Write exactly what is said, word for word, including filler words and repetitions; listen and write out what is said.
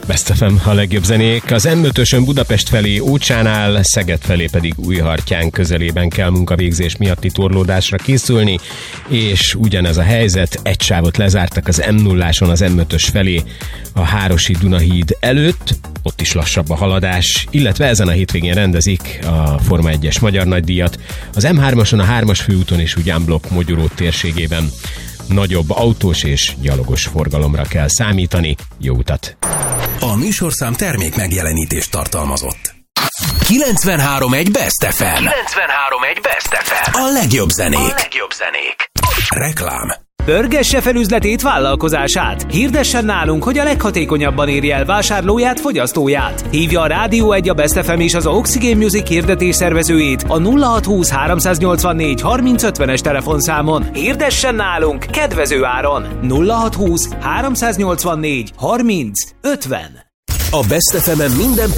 Best ef em, a legjobb zenék. Az em ötösön Budapest felé Ócsánál, Szeged felé pedig Újhartyán közelében kell munkavégzés miatti torlódásra készülni, és ugyanez a helyzet, egy sávot lezártak az em nulláson az em ötös felé a Hárosi Dunahíd előtt, ott is lassabb a haladás, illetve ezen a hétvégén rendezik a Forma egyes Magyar Nagydíjat, az em hármason, a hármas főúton és úgy unblock Mogyoró térségében nagyobb autós és gyalogos forgalomra kell számítani. Jó utat! A műsorszám termék megjelenítést tartalmazott. kilencvenhárom egy Best ef em. kilencvenhárom egy Best ef em. A legjobb zenék. A legjobb zenék. Reklám. Pörgesse fel üzletét, vállalkozását. Hirdessen nálunk, hogy a leghatékonyabban érje el vásárlóját, fogyasztóját. Hívja a Rádió egy, a Best ef em és az Oxygen Music hirdetés szervezőjét a nulla hat húsz háromszáznyolcvannégy harminc ötvenes telefonszámon. Hirdessen nálunk kedvező áron. nulla hat húsz háromszáznyolcvannégy harminc ötven. A Best ef em-en minden